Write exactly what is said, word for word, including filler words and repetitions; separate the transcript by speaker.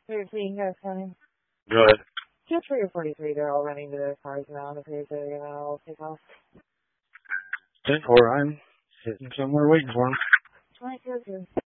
Speaker 1: thirteen, guys coming.
Speaker 2: Go ahead.
Speaker 1: Just for your forty-three, they're all running to their cars now. If they're going to all take off.
Speaker 2: ten four, I'm sitting somewhere waiting for them.
Speaker 1: Alright, good, good.